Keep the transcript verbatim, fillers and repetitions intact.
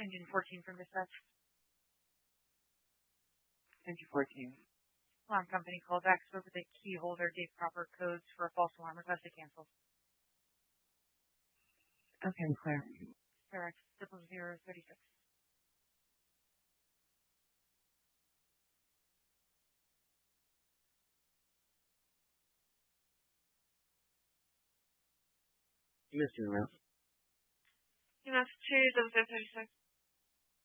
Engine fourteen from dispatch. Engine fourteen. Alarm company called back, spoke with a key holder, gave proper codes for a false alarm, requested cancel. Okay, clear. Correct. Triple zero thirty six. Mister Rouse. U M S two double zero thirty six.